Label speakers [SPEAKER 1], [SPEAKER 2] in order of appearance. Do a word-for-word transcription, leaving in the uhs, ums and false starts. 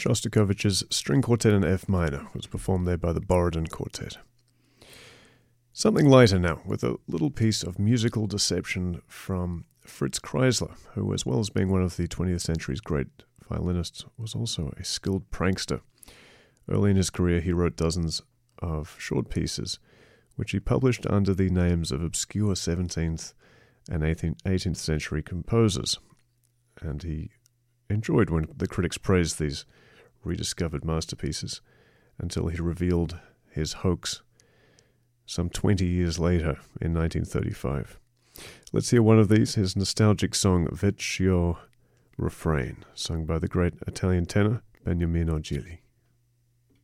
[SPEAKER 1] Shostakovich's String Quartet in F minor was performed there by the Borodin Quartet. Something lighter now, with a little piece of musical deception from Fritz Kreisler, who, as well as being one of the twentieth century's great violinists, was also a skilled prankster. Early in his career, he wrote dozens of short pieces, which he published under the names of obscure seventeenth and eighteenth century composers. And he enjoyed when the critics praised these rediscovered masterpieces until he revealed his hoax some twenty years later in nineteen thirty-five. Let's hear one of these, his nostalgic song Vecchio Refrain, sung by the great Italian tenor Beniamino Gigli.